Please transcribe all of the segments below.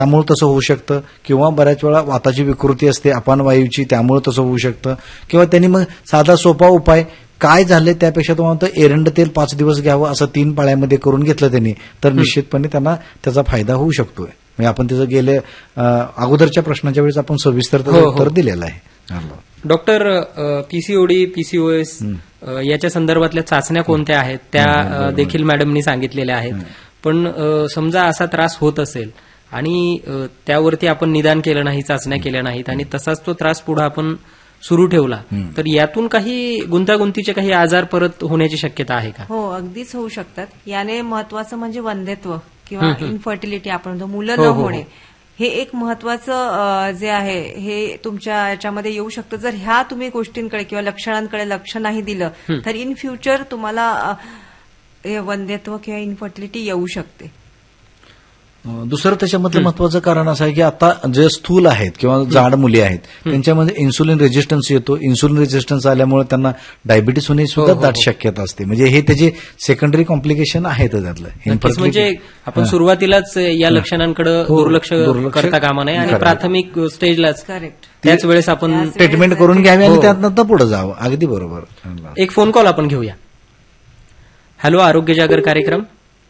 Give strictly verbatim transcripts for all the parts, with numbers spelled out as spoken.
त्यामुळे तसं होऊ शकतं, किंवा बऱ्याच वेळा वाताची विकृती असते अपान वायूची, त्यामुळे तसं होऊ शकतं. किंवा त्यांनी मग साधा सोपा उपाय काय झाले त्यापेक्षा तुम्हाला एरंड तेल पाच दिवस घ्यावं असं तीन पाळ्यामध्ये करून घेतलं त्यांनी, तर निश्चितपणे त्यांना त्याचा फायदा होऊ शकतोय. म्हणजे आपण त्याचं गेले अगोदरच्या प्रश्नाच्या वेळेस आपण सविस्तर उत्तर दिलेलं आहे. डॉक्टर, पीसीओडी, पीसीओएस याच्या संदर्भातल्या चाचण्या कोणत्या आहेत त्या देखील मॅडमनी सांगितलेल्या आहेत. पण समजा असा त्रास होत असेल आणि त्यावरती आपण निदान केलं नाही, चाचण्या केल्या नाहीत आणि तसाच तो त्रास पुढे आपण सुरू ठेवला, तर यातून काही गुंतागुंतीचे काही आजार परत होण्याची शक्यता आहे का? हो, अगदीच होऊ शकतात. याने महत्वाचं म्हणजे वंध्यत्व किंवा इन्फर्टिलिटी, आपण म्हणतो मुलं न होणे, हे एक महत्वाचं जे आहे हे तुमच्या याच्यामध्ये येऊ शकतं. जर ह्या तुम्ही गोष्टींकडे किंवा लक्षणांकडे लक्ष नाही दिलं तर इन फ्युचर तुम्हाला वंध्यत्व किंवा इन्फर्टिलिटी येऊ शकते. दुसरं त्याच्यामधलं महत्वाचं कारण असं आहे की आता जे स्थूल आहेत किंवा जाड मुली आहेत त्यांच्यामध्ये इन्सुलिन रेजिस्टन्स येतो. इन्सुलिन रेजिस्टन्स आल्यामुळे त्यांना डायबिटीस होण्याची सुद्धा दाट शक्यता असते. म्हणजे हे त्याचे सेकंडरी कॉम्प्लिकेशन आहेत त्यातलं. म्हणजे आपण सुरुवातीलाच या लक्षणांकडे दुर्लक्ष करता कामा नये आणि प्राथमिक स्टेजलाच त्याच वेळेस आपण ट्रीटमेंट करून घ्यावी आणि त्यातनं पुढे जावं. अगदी बरोबर. एक फोन कॉल आपण घेऊया. हॅलो, आरोग्य जागर कार्यक्रम.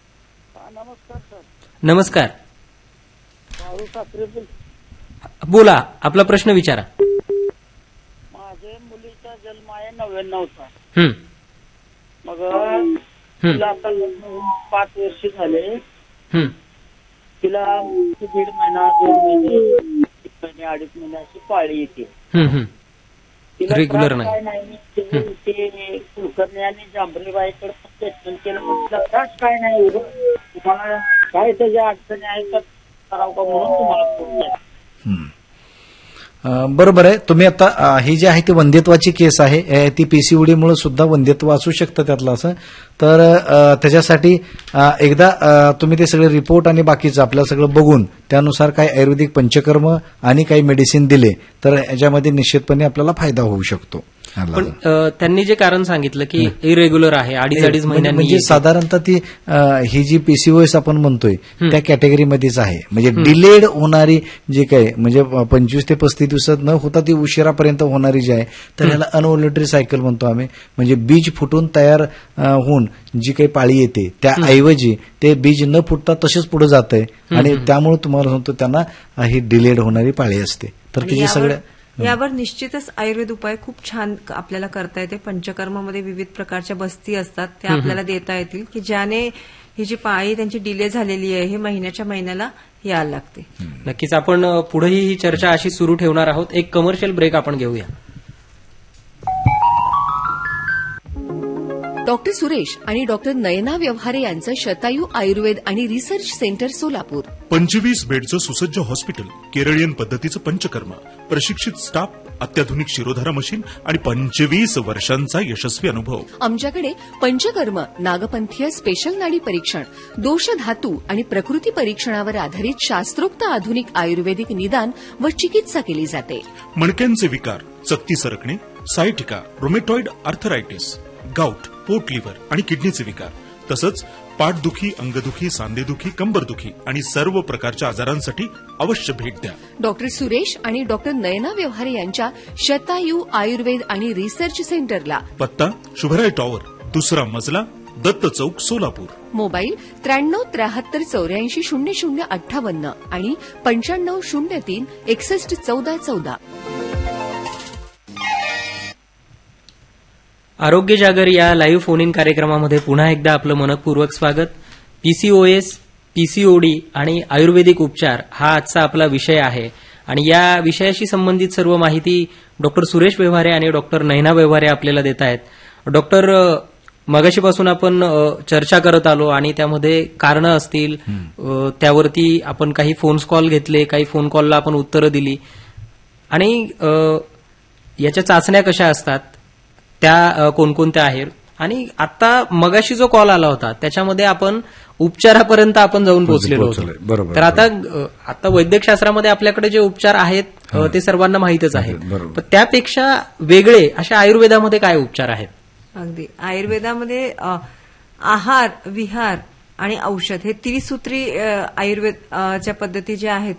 नमस्कार, बोला, आपला प्रश्न विचारा. माझ्या मुलीचा जन्म आहे नव्याण्णवचा. मग तिला आता पाच वर्ष झाले. तिला दीड महिना, दोन महिने, तीन महिने, अडीच महिने अशी पाळी येते. रेग्युलर नाही. ते कुलकर्णी आणि जांभरेबाईकडे ट्रीटमेंट केलं, म्हटलं त्रास काय नाही, तुम्हाला काय त्याच्या अडचणी आहेत का करावं का म्हणून तुम्हाला फोन केला. बरोबर आहे. तुम्ही आता ही जी आहे ती वंध्यत्वाची केस आहे, ती पीसीओडीमुळे सुद्धा वंध्यत्व असू शकतं त्यातलं असं. तर त्याच्यासाठी एकदा तुम्ही ते सगळे रिपोर्ट आणि बाकीचं आपल्याला सगळं बघून त्यानुसार काही आयुर्वेदिक पंचकर्म आणि काही मेडिसिन दिले तर याच्यामध्ये निश्चितपणे आपल्याला फायदा होऊ शकतो. पण त्यांनी जे कारण सांगितलं की इरेग्युलर आहे, अडीच अडीच महिन्यांनी, म्हणजे साधारणतः ती ही जी पीसीओएस आपण म्हणतोय त्या कॅटेगरीमध्येच आहे. म्हणजे डिलेड होणारी जे काही म्हणजे पंचवीस ते पस्तीस दिवसात न होता ती उशिरापर्यंत होणारी जी आहे तर ह्याला अनओव्युलेटरी सायकल म्हणतो आम्ही. म्हणजे बीज फुटून तयार होऊन जी काही पाळी येते त्याऐवजी ते बीज न फुटता तसेच पुढे जात आहे आणि त्यामुळे तुम्हाला सांगतो त्यांना ही डिलेड होणारी पाळी असते. तर त्याची सगळ्या यावर निश्चितच आयुर्वेद उपाय खूप छान आपल्याला करता येते. पंचकर्मामध्ये विविध प्रकारच्या बस्ती असतात, त्या आपल्याला देता येतील की ज्याने ही जी पाळी त्यांची डिले झालेली आहे हे महिन्याच्या महिन्याला यायला लागते. नक्कीच आपण पुढेही ही चर्चा अशी सुरू ठेवणार आहोत. एक कमर्शियल ब्रेक आपण घेऊया. डॉक्टर सुरेश आणि डॉक्टर नयना व्यवहारे यांचं शतायू आयुर्वेद आणि रिसर्च सेंटर सोलापूर. पंचवीस बेडचं सुसज्ज हॉस्पिटल, केरळियन पद्धतीचं पंचकर्म, प्रशिक्षित स्टाफ, अत्याधुनिक शिरोधारा मशीन आणि पंचवीस वर्षांचा यशस्वी अनुभव. आमच्याकडे पंचकर्म, नागपंथीय स्पेशल नाडी परीक्षण, दोष धातू आणि प्रकृती परीक्षणावर आधारित शास्त्रोक्त आधुनिक आयुर्वेदिक निदान व चिकित्सा केली जाते. मणक्यांचे विकार, चकती सरकणे, सायटिका, रोमेटॉइड आर्थरायटिस, गाऊट, पोट लिव्हर आणि किडनीचे विकार, तसंच पाठदुखी, अंगदुखी, सांधेदुखी, कंबरदुखी आणि सर्व प्रकारच्या आजारांसाठी अवश्य भेट द्या. डॉक्टर सुरेश आणि डॉक्टर नयना व्यवहारे यांच्या शतायू आयुर्वेद आणि रिसर्च सेंटरला. पत्ता शुभराय टॉवर, दुसरा मजला, दत्त चौक, सोलापूर. मोबाईल त्र्याण्णव त्र्याहत्तर चौऱ्याऐंशी शून्य शून्य अठ्ठावन्न आणि पंच्याण्णव शून्य तीन एकसष्ट चौदा चौदा. आरोग्य जागर या लाईव्ह फोन इन कार्यक्रमामध्ये पुन्हा एकदा आपलं मनपूर्वक स्वागत. पीसीओएस, पीसीओडी आणि आयुर्वेदिक उपचार हा आजचा आपला विषय आहे आणि या विषयाशी संबंधित सर्व माहिती डॉक्टर सुरेश व्यवहारे आणि डॉक्टर नयना व्यवहारे आपल्याला देत आहेत. डॉक्टर, मगाशीपासून आपण चर्चा करत आलो आणि त्यामध्ये कारणं असतील त्यावरती आपण काही फोन कॉल घेतले, काही फोन कॉलला आपण उत्तरं दिली आणि याच्या चाचण्या कशा असतात त्या कोणकोणत्या आहेत आणि आता मगाशी जो कॉल आला होता त्याच्यामध्ये आपण उपचारापर्यंत आपण जाऊन पोहोचलेलो होतो. तर आता आता वैद्यकशास्त्रामध्ये आपल्याकडे जे उपचार आहेत ते सर्वांना माहितच आहेत, पण त्यापेक्षा वेगळे अशा आयुर्वेदामध्ये काय उपचार आहेत? अगदी आयुर्वेदामध्ये आहार, विहार आणि औषध हे त्रिसूत्री आयुर्वेदच्या पद्धती ज्या आहेत